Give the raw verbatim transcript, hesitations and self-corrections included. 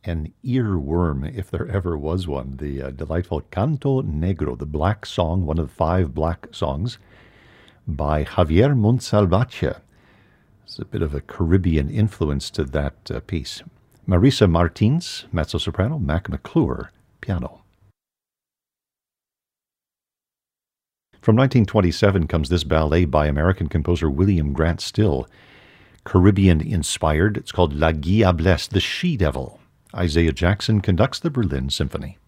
an earworm, if there ever was one. The uh, delightful Canto Negro, the Black Song, one of the five black songs by Javier Monsalvatje. There's a bit of a Caribbean influence to that uh, piece. Marisa Martins, mezzo-soprano, Mac McClure, piano. From nineteen twenty-seven comes this ballet by American composer William Grant Still. Caribbean-inspired. It's called La Diablesse, the She-Devil. Isaiah Jackson conducts the Berlin Symphony.